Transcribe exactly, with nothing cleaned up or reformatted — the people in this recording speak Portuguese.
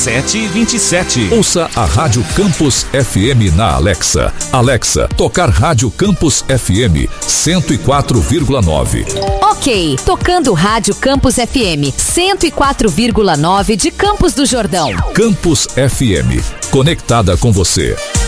sete e vinte e sete. Ouça a Rádio Campus F M na Alexa. Alexa, tocar Rádio Campus F M cento e quatro vírgula nove. Ok, tocando Rádio Campus F M cento e quatro vírgula nove de Campos do Jordão. Campus F M, conectada com você.